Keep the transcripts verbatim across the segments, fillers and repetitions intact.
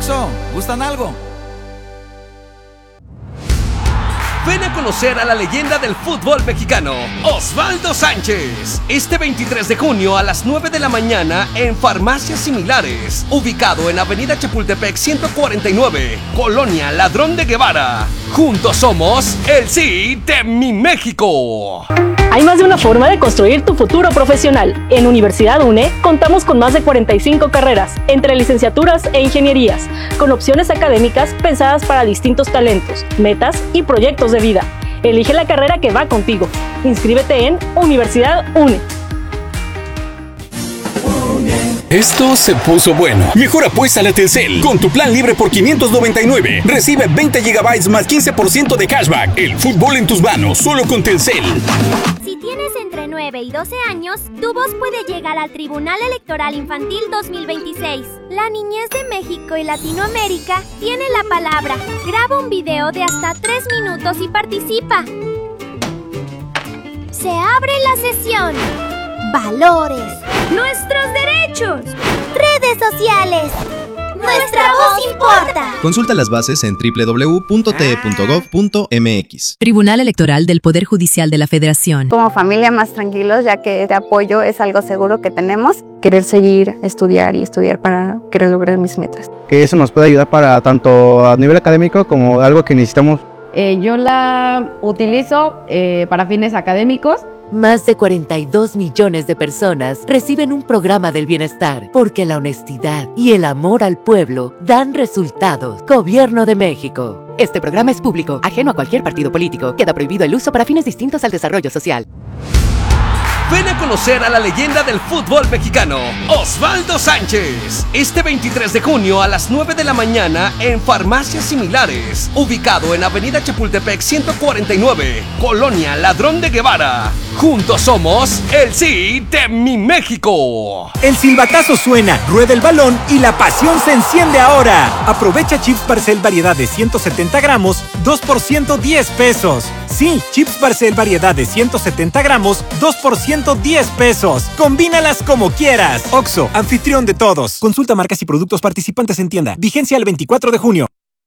Oxxo, ¿gustan algo? Ven a conocer a la leyenda del fútbol mexicano, Osvaldo Sánchez, este veintitrés de junio a las nueve de la mañana en Farmacias Similares, ubicado en Avenida Chapultepec ciento cuarenta y nueve, Colonia Ladrón de Guevara. Juntos somos el sí de mi México. Hay más de una forma de construir tu futuro profesional. En Universidad U N E contamos con más de cuarenta y cinco carreras, entre licenciaturas e ingenierías, con opciones académicas pensadas para distintos talentos, metas y proyectos de vida. Elige la carrera que va contigo. Inscríbete en Universidad U N E. Esto se puso bueno. Mejor apuéstale a Telcel. Con tu plan libre por quinientos noventa y nueve, recibe veinte gigabytes más quince por ciento de cashback. El fútbol en tus manos, solo con Telcel. Si tienes entre nueve y doce años, tu voz puede llegar al Tribunal Electoral Infantil dos mil veintiséis. La niñez de México y Latinoamérica tiene la palabra. Graba un video de hasta tres minutos y participa. Se abre la sesión. Valores. Nuestros derechos. Redes sociales. Nuestra voz importa. Consulta las bases en doble u doble u doble u punto t e punto gov punto m x. Tribunal Electoral del Poder Judicial de la Federación. Como familia más tranquilos, ya que este apoyo es algo seguro que tenemos. Querer seguir, estudiar y estudiar para querer lograr mis metas. Que eso nos puede ayudar para tanto a nivel académico como algo que necesitamos. Eh, yo la utilizo eh, para fines académicos. Más de cuarenta y dos millones de personas reciben un programa del bienestar porque la honestidad y el amor al pueblo dan resultados. Gobierno de México. Este programa es público, ajeno a cualquier partido político. Queda prohibido el uso para fines distintos al desarrollo social. Ven a conocer a la leyenda del fútbol mexicano, Osvaldo Sánchez, este veintitrés de junio a las nueve de la mañana en Farmacias Similares, ubicado en Avenida Chapultepec ciento cuarenta y nueve, Colonia Ladrón de Guevara. Juntos somos el sí de mi México. El silbatazo suena, rueda el balón y la pasión se enciende ahora. Aprovecha chips Barcel variedad de ciento setenta gramos, dos por ciento diez pesos. Sí, chips Barcel variedad de ciento setenta gramos, dos por ciento diez pesos. Combínalas como quieras. Oxxo, anfitrión de todos. Consulta marcas y productos participantes en tienda. Vigencia el veinticuatro de junio.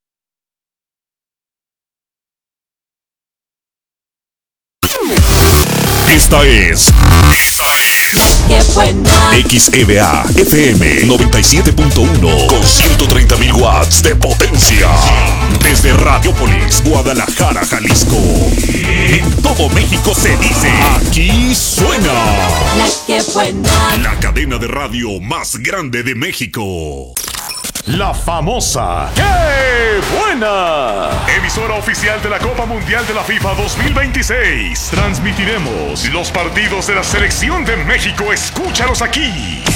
Esta es. Esta es. ¡Qué buena! X E V A F M noventa y siete punto uno con ciento treinta mil watts de potencia. Desde Radiopolis, Guadalajara, Jalisco. En todo México se dice: aquí suena. ¡La Qué buena! La cadena de radio más grande de México. La famosa ¡Qué buena! Emisora oficial de la Copa Mundial de la FIFA dos mil veintiséis. Transmitiremos los partidos de la Selección de México. Escúchalos aquí.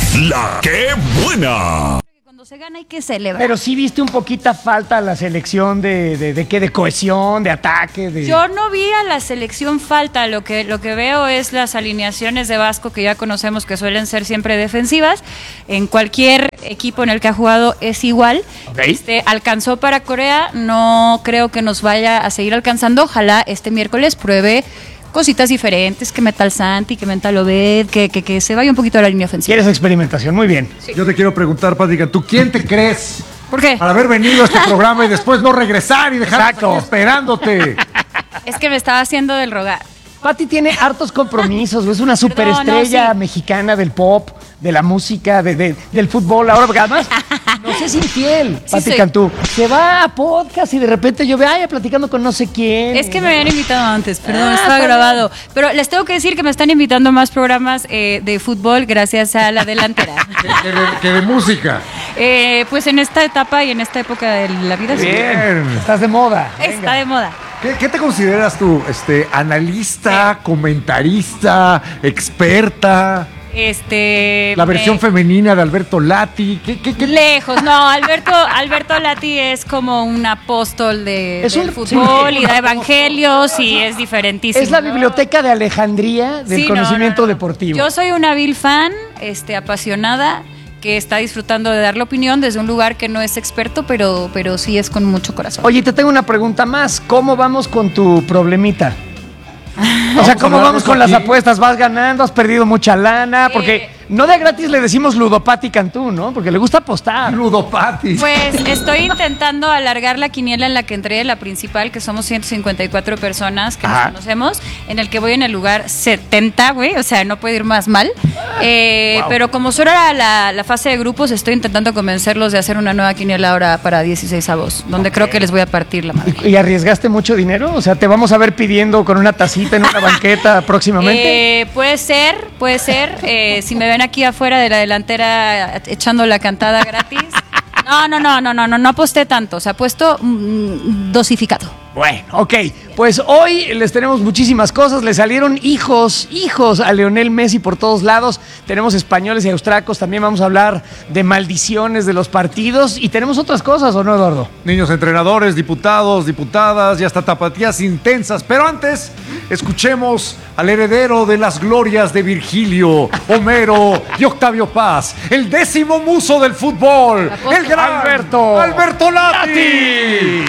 La ¡Qué buena! Cuando se gana hay que celebrar. Pero sí viste un poquita falta a la selección de, de, de qué, de cohesión, de ataque, de... Yo no vi a la selección falta, lo que, lo que veo es las alineaciones de Vasco que ya conocemos que suelen ser siempre defensivas. En cualquier equipo en el que ha jugado es igual. Okay. Este, alcanzó para Corea, no creo que nos vaya a seguir alcanzando. Ojalá este miércoles pruebe cositas diferentes, que meta al Santi, que meta al Obed, que, que, que se vaya un poquito a la línea ofensiva. ¿Quieres experimentación? Muy bien. Sí. Yo te quiero preguntar, Patricia, ¿tú quién te crees? ¿Por qué? Para haber venido a este programa y después no regresar y dejar aquí esperándote. Es que me estaba haciendo del rogar. Pati tiene hartos compromisos, es una superestrella no, sí. mexicana del pop, de la música, de, de, del fútbol. Ahora, porque además, no sé, es infiel, sí, Pati Cantú. Se va a podcast y de repente yo veo, ay, platicando con no sé quién. Es que me habían invitado antes, perdón, ah, estaba grabado. Pero les tengo que decir que me están invitando a más programas eh, de fútbol gracias a La Delantera. ¿Que, que, de, que de música? Eh, pues en esta etapa y en esta época de la vida. Bien, sí. Estás de moda. Está Venga. de moda. ¿Qué, ¿Qué te consideras tú? Este, ¿analista, sí. comentarista, experta? Este... La versión me... femenina de Alberto Lati. ¿Qué, qué, qué? Lejos, no, Alberto, Alberto Lati es como un apóstol de, es del un, fútbol sí, y da evangelios y es diferentísimo. Es la biblioteca de Alejandría del sí, conocimiento no, no, no. deportivo. Yo soy una vil fan, este, apasionada, que está disfrutando de dar la opinión desde un lugar que no es experto, pero, pero sí es con mucho corazón. Oye, te tengo una pregunta más. ¿Cómo vamos con tu problemita? O sea, ¿cómo vamos con las apuestas? ¿Vas ganando? ¿Has perdido mucha lana? Porque no de gratis le decimos Ludopati Cantú, ¿no? Porque le gusta apostar. Ludopati. Pues estoy intentando alargar la quiniela en la que entré, la principal, que somos ciento cincuenta y cuatro personas que Ajá. nos conocemos, en el que voy en el lugar setenta, güey, o sea, no puede ir más mal. Eh, Wow. Pero como solo era la, la fase de grupos, estoy intentando convencerlos de hacer una nueva quiniela ahora para dieciséis avos, donde creo que les voy a partir la madre. ¿Y arriesgaste mucho dinero? O sea, ¿te vamos a ver pidiendo con una tacita en una banqueta próximamente? Eh, puede ser, puede ser. Eh, si me ven aquí afuera de la delantera echando la cantada gratis. No, no, no, no, no, no, no aposté tanto. O sea, apuesto mm, dosificado. Bueno, ok. Pues hoy les tenemos muchísimas cosas. Le salieron hijos, hijos a Lionel Messi por todos lados. Tenemos españoles y austracos. También vamos a hablar de maldiciones de los partidos. Y tenemos otras cosas, ¿o no, Eduardo? Niños entrenadores, diputados, diputadas y hasta tapatías intensas. Pero antes, escuchemos al heredero de las glorias de Virgilio, Homero y Octavio Paz, el décimo muso del fútbol, el gran Alberto. Alberto Lati.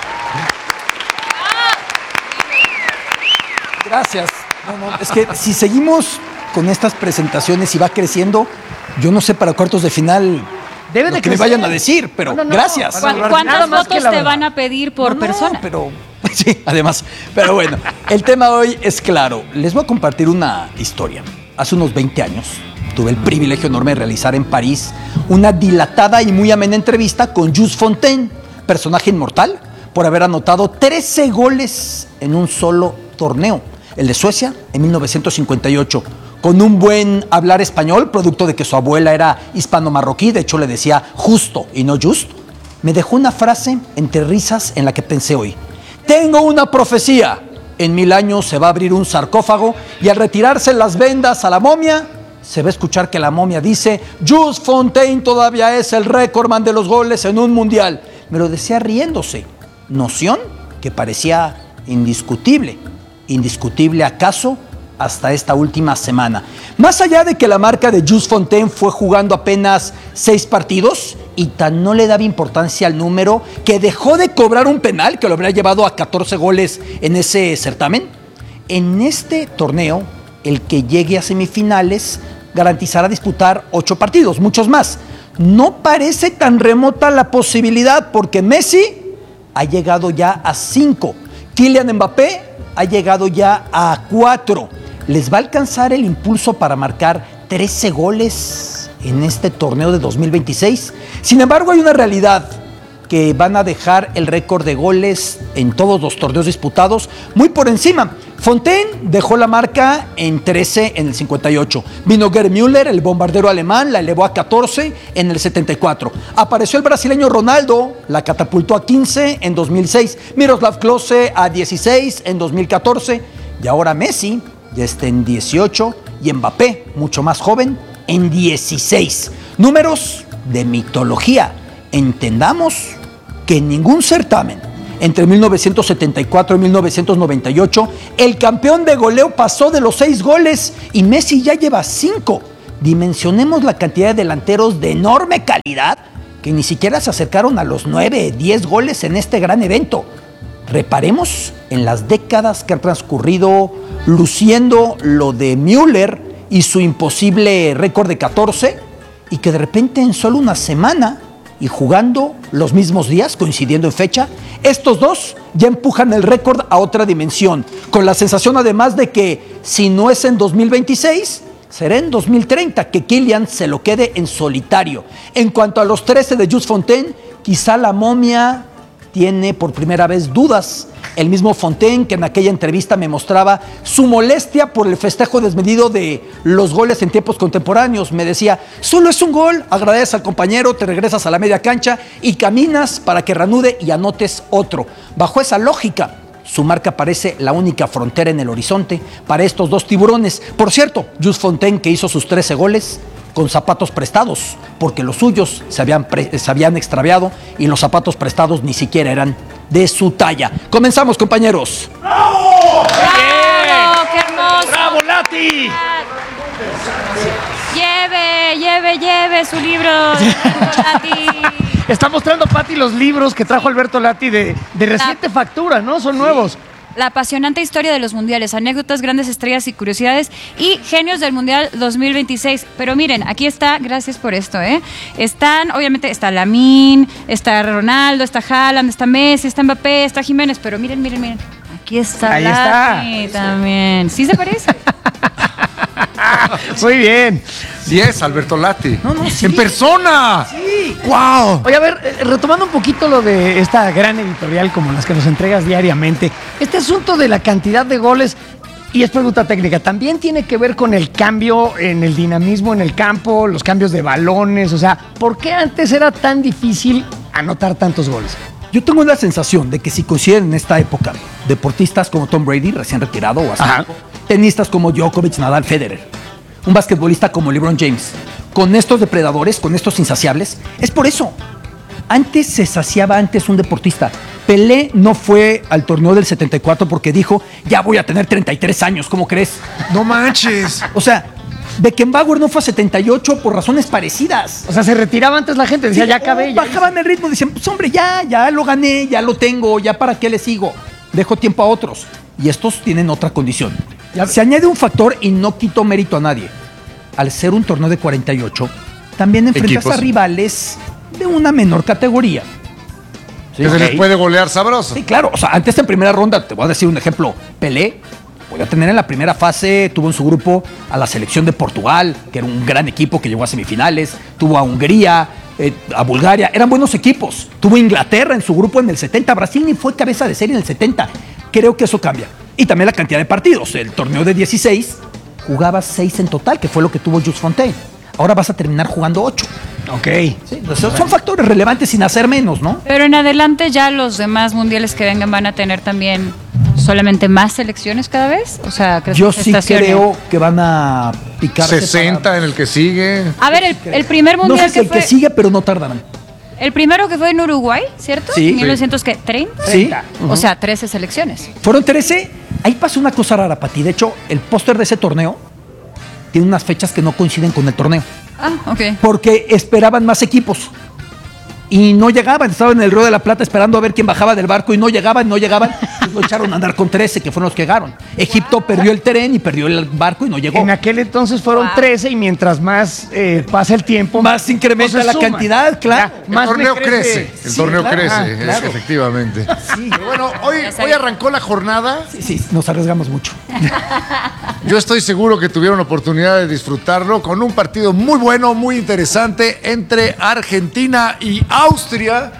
Gracias. No, no, es que si seguimos con estas presentaciones y va creciendo, yo no sé para cuartos de final Debe lo de que me crecer. vayan a decir, pero No, no, no. gracias. ¿Cuán- Nada ¿Cuántas más que fotos la te verdad. van a pedir por No, persona? pero sí, además. Pero bueno, el tema hoy es claro. Les voy a compartir una historia. Hace unos veinte años tuve el privilegio enorme de realizar en París una dilatada y muy amena entrevista con Jules Fontaine, personaje inmortal, por haber anotado trece goles en un solo torneo. El de Suecia en mil novecientos cincuenta y ocho, con un buen hablar español, producto de que su abuela era hispano-marroquí, de hecho le decía justo y no just. Me dejó una frase entre risas en la que pensé hoy: tengo una profecía, en mil años se va a abrir un sarcófago y al retirarse las vendas a la momia, se va a escuchar que la momia dice: Jules Fontaine todavía es el récordman de los goles en un mundial. Me lo decía riéndose, noción que parecía indiscutible. Indiscutible acaso hasta esta última semana. Más allá de que la marca de Jules Fontaine fue jugando apenas seis partidos y tan no le daba importancia al número que dejó de cobrar un penal que lo habría llevado a catorce goles en ese certamen, en este torneo el que llegue a semifinales garantizará disputar ocho partidos, muchos más. No parece tan remota la posibilidad porque Messi ha llegado ya a cinco. Kylian Mbappé ha llegado ya a cuatro. ¿Les va a alcanzar el impulso para marcar trece goles en este torneo de dos mil veintiséis? Sin embargo, hay una realidad: que van a dejar el récord de goles en todos los torneos disputados muy por encima. Fontaine dejó la marca en trece en el cincuenta y ocho. Vino Gerd Müller, el bombardero alemán, la elevó a catorce en el setenta y cuatro. Apareció el brasileño Ronaldo, la catapultó a quince en dos mil seis. Miroslav Klose a dieciséis en dos mil catorce. Y ahora Messi ya está en dieciocho y Mbappé, mucho más joven, en dieciséis. Números de mitología. Entendamos que en ningún certamen entre mil novecientos setenta y cuatro y mil novecientos noventa y ocho el campeón de goleo pasó de los seis goles y Messi ya lleva cinco. Dimensionemos la cantidad de delanteros de enorme calidad que ni siquiera se acercaron a los nueve, diez goles en este gran evento. Reparemos en las décadas que han transcurrido luciendo lo de Müller y su imposible récord de catorce, y que de repente en solo una semana y jugando los mismos días, coincidiendo en fecha, estos dos ya empujan el récord a otra dimensión, con la sensación además de que si no es en dos mil veintiséis, será en dos mil treinta, que Kylian se lo quede en solitario. En cuanto a los trece de Jules Fontaine, quizá la momia tiene por primera vez dudas. El mismo Fontaine, que en aquella entrevista me mostraba su molestia por el festejo desmedido de los goles en tiempos contemporáneos, me decía: solo es un gol, agradeces al compañero, te regresas a la media cancha y caminas para que reanude y anotes otro. Bajo esa lógica, su marca parece la única frontera en el horizonte para estos dos tiburones. Por cierto, Jules Fontaine, que hizo sus trece goles con zapatos prestados, porque los suyos se habían, pre- se habían extraviado y los zapatos prestados ni siquiera eran de su talla. Comenzamos, compañeros. ¡Bravo! ¡Qué hermoso! ¡Bravo, Lati! Lleve, lleve, lleve su libro, Lati. Está mostrando Pati los libros que trajo Alberto Lati de, de reciente factura, ¿no? Son nuevos. la apasionante historia de los mundiales, anécdotas, grandes estrellas y curiosidades y genios del Mundial dos mil veintiséis. Pero miren, aquí está, gracias por esto, ¿eh? Están, obviamente, está Lamine, está Ronaldo, está Haaland, está Messi, está Mbappé, está Jiménez, pero miren, miren, miren. Aquí está Ahí Lati está. también. ¿Sí se parece? Muy bien. Sí es, Alberto Lati. No, no, sí. ¡En persona! Sí. ¡Wow! Oye, a ver, eh, retomando un poquito lo de esta gran editorial como las que nos entregas diariamente, este asunto de la cantidad de goles, y es pregunta técnica, ¿también tiene que ver con el cambio en el dinamismo en el campo, los cambios de balones? O sea, ¿por qué antes era tan difícil anotar tantos goles? Yo tengo la sensación de que si coinciden en esta época deportistas como Tom Brady, recién retirado, o así, tenistas como Djokovic, Nadal, Federer, un basquetbolista como LeBron James, con estos depredadores, con estos insaciables, es por eso. Antes se saciaba antes un deportista. Pelé no fue al torneo del setenta y cuatro porque dijo, ya voy a tener treinta y tres años, ¿cómo crees? No manches. O sea, Beckenbauer no fue a setenta y ocho por razones parecidas. O sea, se retiraba antes la gente, decía, Sí, ya acabé. Ya bajaban el ritmo, decían, pues hombre, ya, ya lo gané, ya lo tengo, ya para qué le sigo. Dejo tiempo a otros. Y estos tienen otra condición. Se añade un factor y no quito mérito a nadie. Al ser un torneo de cuarenta y ocho, también enfrentas Equipos. a rivales de una menor categoría. Sí, Que se ok. les puede golear sabroso. Sí, claro. O sea, antes en primera ronda, te voy a decir un ejemplo. Pelé podía tener en la primera fase, tuvo en su grupo a la selección de Portugal, que era un gran equipo que llegó a semifinales. Tuvo a Hungría, eh, a Bulgaria. Eran buenos equipos. Tuvo Inglaterra en su grupo en el setenta. Brasil ni fue cabeza de serie en el setenta. Creo que eso cambia. Y también la cantidad de partidos. El torneo de dieciséis jugaba seis en total, que fue lo que tuvo Jules Fontaine. Ahora vas a terminar jugando ocho. Ok. Sí, o sea, son factores relevantes sin hacer menos, ¿no? Pero en adelante ya los demás mundiales que vengan van a tener también solamente más selecciones cada vez. O sea, ¿crees Yo que se sí estacione? creo que van a picarse sesenta para- en el que sigue. A ver, el, el primer No mundial sé si que el fue... que sigue, pero no tardarán. El primero que fue en Uruguay, ¿cierto? Sí. mil novecientos treinta. Sí. O sea, trece selecciones. Fueron trece. Ahí pasó una cosa rara, Pati. De hecho, el póster de ese torneo tiene unas fechas que no coinciden con el torneo. Ah, ok. Porque esperaban más equipos. Y no llegaban, estaban en el Río de la Plata esperando a ver quién bajaba del barco y no llegaban, no llegaban. Y lo echaron a andar con trece, que fueron los que llegaron. Egipto perdió el tren y perdió el barco y no llegó. En aquel entonces fueron trece y mientras más eh, pasa el tiempo, más incrementa pues se la suma. cantidad, claro. El Más torneo me crece. El Sí, torneo claro. crece, Ah, es- claro. efectivamente. Pero bueno, hoy, hoy arrancó la jornada. Sí, sí, nos arriesgamos mucho. Yo estoy seguro que tuvieron oportunidad de disfrutarlo con un partido muy bueno, muy interesante entre Argentina y Austria.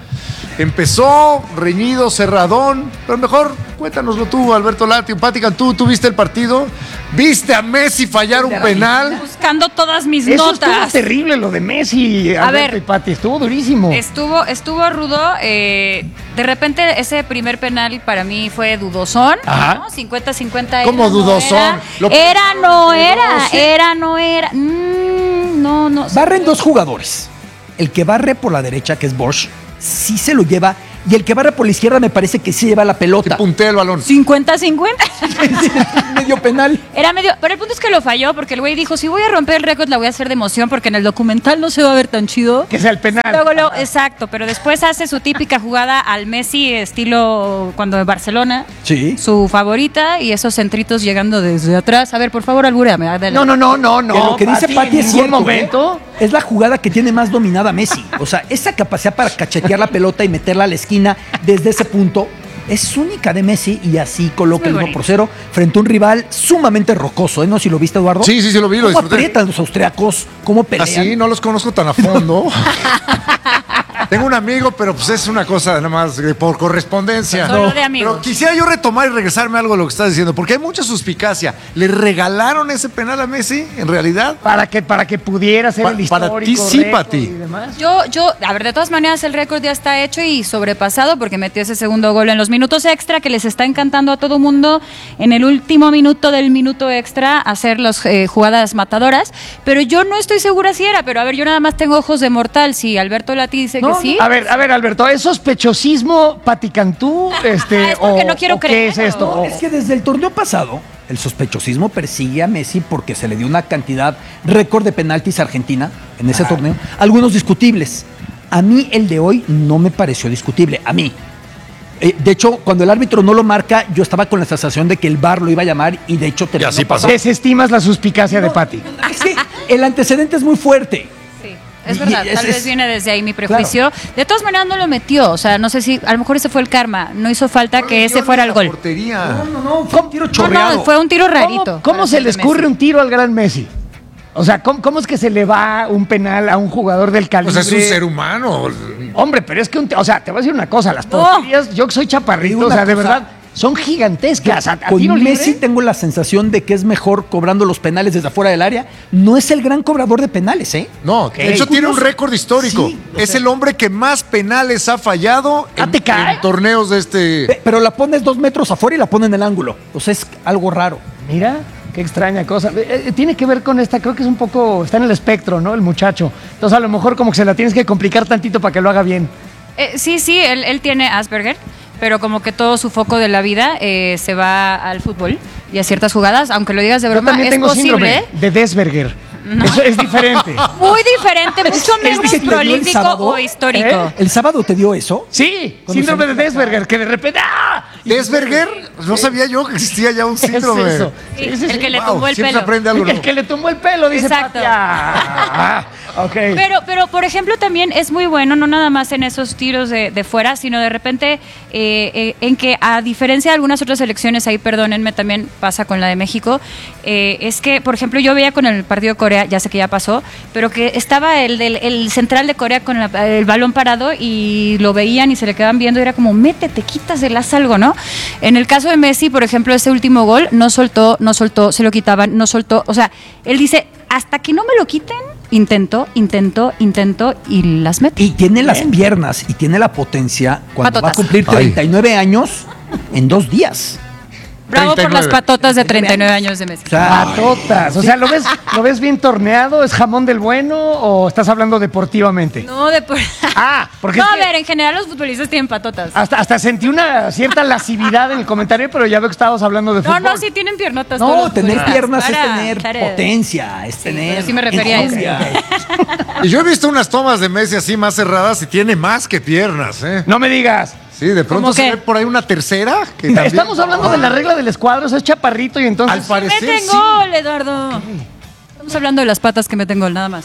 Empezó reñido, cerradón, pero mejor cuéntanoslo tú, Alberto Lati. Pati Cantú, ¿tú viste el partido? ¿Viste a Messi fallar un penal? Buscando todas mis Eso estuvo notas. terrible lo de Messi, A Alberto ver. y Pati, estuvo durísimo. Estuvo, estuvo rudo. eh, de repente, ese primer penal para mí fue dudosón. Ajá. ¿no? cincuenta cincuenta. ¿Cómo era, no dudosón? Era, Lo- era, no era. doce. Era, no era. Mm, no, no. Barren dos jugadores. El que barre por la derecha, que es Bosch, sí se lo lleva. Y el que barre por la izquierda me parece que sí lleva la pelota. Puntea el balón. cincuenta cincuenta. Medio penal. Era medio. Pero el punto es que lo falló porque el güey dijo: si voy a romper el récord, la voy a hacer de emoción porque en el documental no se va a ver tan chido. Que sea el penal. Luego, luego, exacto, pero después hace su típica jugada al Messi, estilo cuando en Barcelona. Sí. Su favorita y esos centritos llegando desde atrás. A ver, por favor, albúreame. adelante. No, no, no, no, no. Que lo que dice Pati, Pati en es ningún cierto. momento. ¿eh? Es la jugada que tiene más dominada Messi. O sea, esa capacidad para cachetear la pelota y meterla a la esquina desde ese punto es única de Messi y así coloca el uno por cero frente a un rival sumamente rocoso. ¿eh? ¿No? Si lo viste, Eduardo. Sí, sí, sí lo vi, lo ¿Cómo disfruté. aprietan los austriacos? ¿Cómo pelean? Así, no los conozco tan a fondo. Tengo un amigo, pero pues es una cosa nada más de- por correspondencia. Solo de amigos. Pero quisiera yo retomar y regresarme a algo de lo que estás diciendo, porque hay mucha suspicacia. ¿Le regalaron ese penal a Messi, en realidad? Para que, para que pudiera ser Pa- el para histórico. ti sí, récord Pati. y demás. Yo, yo, a ver, de todas maneras el récord ya está hecho y sobrepasado porque metió ese segundo gol en los minutos extra que les está encantando a todo mundo en el último minuto del minuto extra hacer las eh, jugadas matadoras. Pero yo no estoy segura si era, pero a ver, yo nada más tengo ojos de mortal. Si Alberto Lati dice No, que sí. A ver, a ver, Alberto, ¿es sospechosismo, Paticantú? Este, es porque o, no quiero o ¿qué creerlo. es esto? No, es que desde el torneo pasado, el sospechosismo persigue a Messi porque se le dio una cantidad récord de penaltis a Argentina en ese torneo. Algunos discutibles. A mí el de hoy no me pareció discutible. A mí. Eh, de hecho, cuando el árbitro no lo marca, yo estaba con la sensación de que el V A R lo iba a llamar y de hecho terminó. Y así pasó. Desestimas la suspicacia no, de Pati. Es que el antecedente es muy fuerte. Sí, es verdad, es, tal es, vez viene desde ahí mi prejuicio. Claro. De todas maneras no lo metió, o sea, no sé si, a lo mejor ese fue el karma, no hizo falta no, que ese fuera el gol. Portería. No, no, no, fue un tiro chorreado. No, no, fue un tiro rarito. ¿Cómo, cómo se le escurre un tiro al gran Messi? O sea, ¿cómo, ¿cómo es que se le va un penal a un jugador del calibre? O sea, es un ser humano. Hombre, pero es que, un, o sea, te voy a decir una cosa, las porterías, oh. yo que soy chaparrito, o sea, de cosa, verdad, son gigantescas. A, a con tiro Messi libre, tengo la sensación de que es mejor cobrando los penales desde afuera del área. No es el gran cobrador de penales, ¿eh? No, okay. De hecho tiene un récord histórico. Sí, es sea, el hombre que más penales ha fallado en, en torneos de este... Pero la pones dos metros afuera y la pone en el ángulo. O sea, es algo raro. Mira... Qué extraña cosa. Eh, tiene que ver con esta, creo que es un poco, está en el espectro, ¿no? El muchacho. Entonces a lo mejor como que se la tienes que complicar tantito para que lo haga bien. Eh, sí, sí, él, él tiene Asperger, pero como que todo su foco de la vida eh, se va al fútbol y a ciertas jugadas, aunque lo digas de broma, Yo también es tengo posible. Síndrome de Desberger. No. Eso es diferente. Muy diferente, mucho menos prolífico o histórico. ¿Eh? ¿El sábado te dio eso? Sí, síndrome de Desberger, que de repente... ¡ah! ¿Desberger? No sabía yo que existía ya un síndrome. Es eso. Sí, sí, sí, el sí. que le tumbó wow, el pelo. Aprende algo, ¿no? El que le tumbó el pelo, dice Exacto. Ah, okay. Pero, pero, por ejemplo, también es muy bueno, no nada más en esos tiros de, de fuera, sino de repente eh, eh, en que, a diferencia de algunas otras selecciones, ahí perdónenme, también pasa con la de México, eh, es que, por ejemplo, yo veía con el partido de Corea, ya sé que ya pasó, pero que estaba el, del, el central de Corea con la, el balón parado y lo veían y se le quedaban viendo y era como, métete, quítaselas algo, ¿no? En el caso de Messi, por ejemplo, ese último gol, no soltó, no soltó, se lo quitaban, no soltó, o sea, él dice, hasta que no me lo quiten, intento, intento, intento y las mete. Y tiene las piernas y tiene la potencia cuando Patotas. Va a cumplir treinta y nueve Ay. Años en dos días. Bravo treinta y nueve. Por las patotas de treinta y nueve años de Messi. Patotas. O sea, ¿lo ves, ¿lo ves bien torneado? ¿Es jamón del bueno o estás hablando deportivamente? No, deportivamente. Ah, porque. No, es a que ver, en general los futbolistas tienen patotas. Hasta, hasta sentí una cierta lascividad en el comentario, pero ya veo que estábamos hablando de fútbol. No, no, sí tienen piernotas. No, tener piernas para, es tener para, potencia, es tener. Sí, sí me refería a eso. Y yo he visto unas tomas de Messi así más cerradas y tiene más que piernas, ¿eh? No me digas. Sí, de pronto se ve por ahí una tercera. Que también... Estamos hablando de la regla del escuadro, es chaparrito y entonces... Al parecer, meten sí. gol, Eduardo. Okay. Estamos hablando de las patas que meten gol, nada más.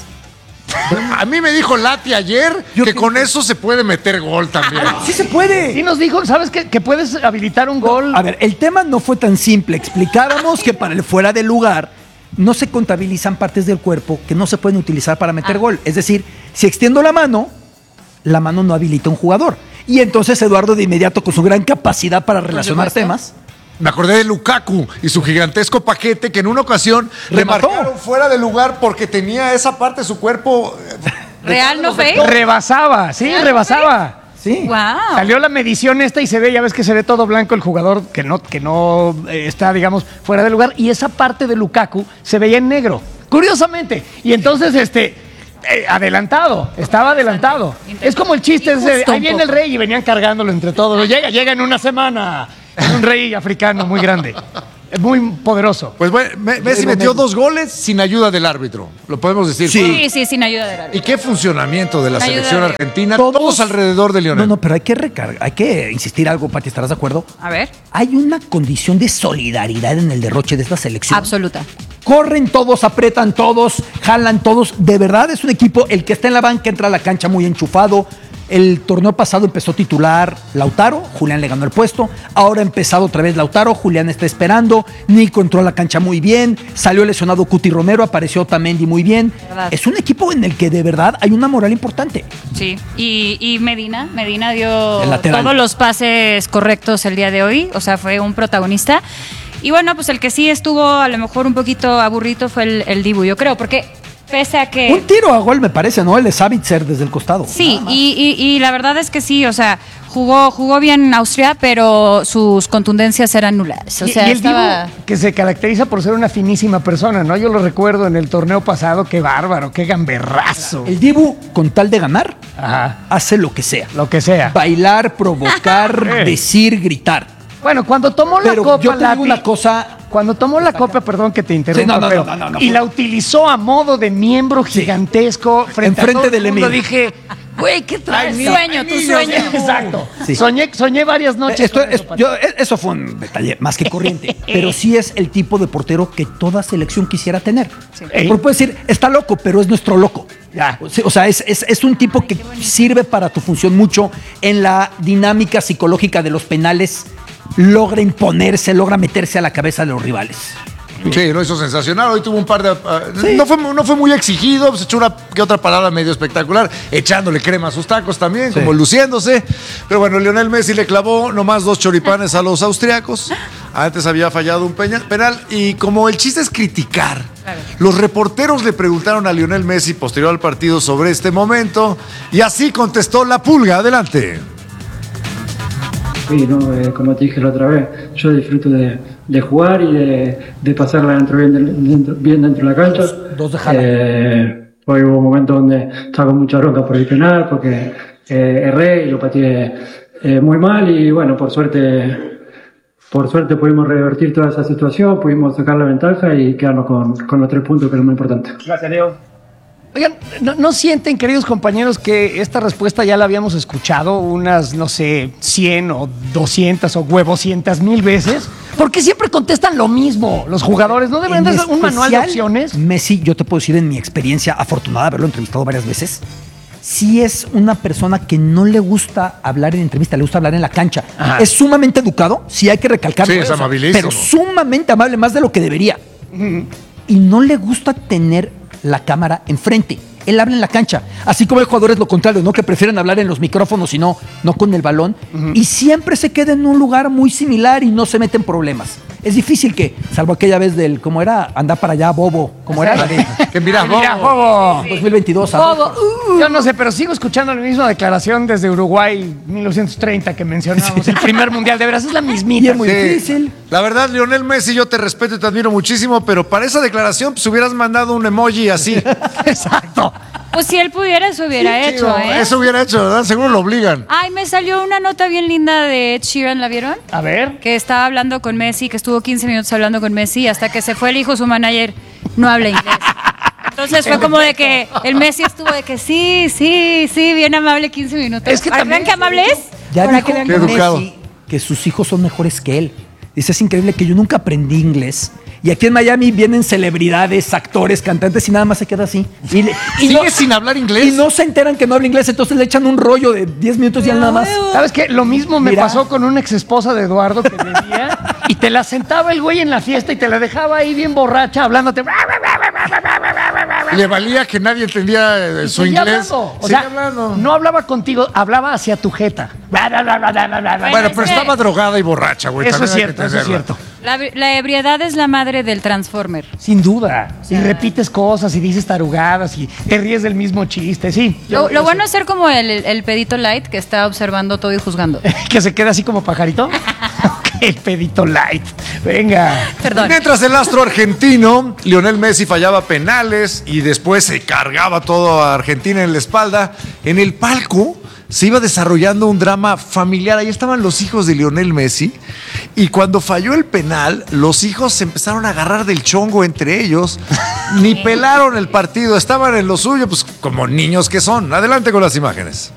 A mí me dijo Lati ayer Yo que, que con eso se puede meter gol también. Ah, sí se puede. Sí nos dijo, ¿sabes qué? Que puedes habilitar un gol. A ver, el tema no fue tan simple. Explicábamos que para el fuera de lugar no se contabilizan partes del cuerpo que no se pueden utilizar para meter ah. gol. Es decir, si extiendo la mano, la mano no habilita a un jugador. Y entonces Eduardo de inmediato, con su gran capacidad para relacionar temas... Me acordé de Lukaku y su gigantesco paquete que en una ocasión le marcaron fuera de lugar porque tenía esa parte de su cuerpo... ¿Real, no fake? Rebasaba, sí, ¿Real, rebasaba. Sí. Wow. Salió la medición esta y se ve, ya ves que se ve todo blanco el jugador que no, que no eh, está, digamos, fuera de lugar. Y esa parte de Lukaku se veía en negro, curiosamente. Y entonces, este... Eh, adelantado, estaba adelantado. Es como el chiste ese, ahí viene el rey y venían cargándolo entre todos. Llega, llega en una semana. Es un rey africano muy grande. Es muy poderoso. Pues bueno, Messi metió dos goles sin ayuda del árbitro. Lo podemos decir. Sí, sí, sí sin ayuda del árbitro. ¿Y qué funcionamiento de la Ayuda selección de... argentina? Todos, todos alrededor de Lionel. No, no, pero hay que recargar, hay que insistir algo, Pati, ¿estarás de acuerdo? A ver. Hay una condición de solidaridad en el derroche de esta selección. Absoluta. Corren todos, apretan todos, jalan todos. De verdad es un equipo, el que está en la banca entra a la cancha muy enchufado. El torneo pasado empezó titular Lautaro, Julián le ganó el puesto. Ahora ha empezado otra vez Lautaro, Julián está esperando. Nico entró a la cancha muy bien. Salió lesionado Cuti Romero, apareció Otamendi muy bien. Es un equipo en el que de verdad hay una moral importante. Sí, y, y Medina, Medina dio todos los pases correctos el día de hoy. O sea, fue un protagonista. Y bueno, pues el que sí estuvo a lo mejor un poquito aburrido fue el, el Dibu, yo creo, porque pese a que... Un tiro a gol me parece, ¿no? El de Savitzer desde el costado. Sí, y, y, y la verdad es que sí, o sea, jugó, jugó bien Austria, pero sus contundencias eran nulas. O sea, y, y el estaba... Dibu, que se caracteriza por ser una finísima persona, ¿no? Yo lo recuerdo en el torneo pasado, qué bárbaro, qué gamberrazo. El Dibu, con tal de ganar, Ajá. hace lo que sea. Lo que sea. Bailar, provocar, decir, gritar. Bueno, cuando tomó la pero copa, yo te digo Lati, una cosa. Cuando tomó la copa, perdón que te interrumpa, sí, no, no, pero, no, no, no, y no, la utilizó a modo de miembro gigantesco sí. frente, Enfrente a todo del el mundo, Emir. dije, Güey, ¿qué traes? Tu sueño, tu sueño. Exacto. Sí. Soñé, soñé varias noches. Esto, con eso, es- yo- eso fue un detalle más que corriente, pero sí es el tipo de portero que toda selección quisiera tener. Ey. Porque puedes decir, está loco, pero es nuestro loco. Ya. O sea, o sea, es, es- es un tipo que sirve para tu función mucho en la dinámica psicológica de los penales, logra imponerse, logra meterse a la cabeza de los rivales. Sí, lo hizo sensacional. Hoy tuvo un par de. uh, no, fue, no fue muy exigido, pues echó una que otra palabra medio espectacular, echándole crema a sus tacos también, Sí. como luciéndose. Pero bueno, Lionel Messi le clavó nomás dos choripanes a los austriacos. Antes había fallado un peña- penal. Y como el chiste es criticar, los reporteros le preguntaron a Lionel Messi posterior al partido sobre este momento. Y así contestó la Pulga. Adelante. Sí, no, eh, como te dije la otra vez, yo disfruto de, de jugar y de, de pasarla dentro, bien, del- dentro, bien dentro de la cancha. Dos de jala. Eh, hoy hubo momentos donde estaba con mucha bronca por el penal, porque eh, erré y lo pateé eh, muy mal y bueno, por suerte, por suerte pudimos revertir toda esa situación, pudimos sacar la ventaja y quedarnos con, con los tres puntos, que es lo más importante. Gracias, Leo. Oigan, ¿no, ¿no sienten, queridos compañeros, que esta respuesta ya la habíamos escuchado unas, no sé, cien o doscientas o huevocientas mil veces? Porque siempre contestan lo mismo los jugadores. ¿No deberían En dar un manual de especial, opciones? Messi, yo te puedo decir en mi experiencia afortunada de haberlo entrevistado varias veces, sí es una persona que no le gusta hablar en entrevista, le gusta hablar en la cancha. Ajá. Es sumamente educado, sí hay que recalcarlo. Sí, es eso, amabilísimo. pero sumamente amable, más de lo que debería. Y no le gusta tener la cámara enfrente. Él habla en la cancha, así como hay jugadores lo contrario, ¿no? Que prefieren hablar en los micrófonos y no, no con el balón. Y siempre se queda en un lugar muy similar y no se mete en problemas. Es difícil que, salvo aquella vez del, ¿cómo era? Andar para allá, bobo. ¿Cómo era? La de, Que mira, Mira, bobo. bobo. dos mil veintidós. a Bobo. ver. Yo no sé, pero sigo escuchando la misma declaración desde Uruguay mil novecientos treinta que mencionamos. El primer mundial, de veras, es la mismita. muy Sí. difícil. La verdad, Lionel Messi, yo te respeto y te admiro muchísimo, pero para esa declaración pues hubieras mandado un emoji así. Exacto. Pues si él pudiera, eso hubiera Sí, hecho, digo, ¿eh? Eso hubiera hecho, ¿verdad? Seguro lo obligan. Ay, me salió una nota bien linda de Ed Sheeran, ¿la vieron? A ver. Que estaba hablando con Messi, que estuvo quince minutos hablando con Messi, hasta que se fue el hijo, su manager, no habla inglés. Entonces fue como de que el Messi estuvo de que sí, sí, sí, bien amable quince minutos. Es que Para también- vean que amable es. Ya Para dijo que vean Qué que- educado. Messi que sus hijos son mejores que él. Dice, es increíble que yo nunca aprendí inglés. Y aquí en Miami vienen celebridades, actores, cantantes y nada más se queda así. Y, le- y ¿Sigue sin hablar inglés? Y no se enteran que no habla inglés, entonces le echan un rollo de diez minutos y ya nada más. ¿Sabes qué? Lo mismo me Mira. pasó con una ex esposa de Eduardo que bebía y te la sentaba el güey en la fiesta y te la dejaba ahí bien borracha hablándote. Le valía que nadie entendía eh, Y su seguía inglés. hablando. O Sigue sea, hablando. no hablaba contigo, hablaba hacia tu jeta. Bueno, pero es que- estaba drogada y borracha, güey. Eso es también hay que cierto, eso es entenderla. cierto. La, la ebriedad es la madre del Transformer. Sin duda. Y repites cosas y dices tarugadas y te ríes del mismo chiste, sí. Lo, lo bueno es ser como el, el pedito light que está observando todo y juzgando. Que se queda así como pajarito. El pedito light. Venga. Perdón. Mientras el astro argentino, Lionel Messi, fallaba penales y después se cargaba todo a Argentina en la espalda, en el palco se iba desarrollando un drama familiar. Ahí estaban los hijos de Lionel Messi y cuando falló el penal, los hijos se empezaron a agarrar del chongo entre ellos. Ni pelaron el partido, estaban en lo suyo, pues como niños que son. Adelante con las imágenes.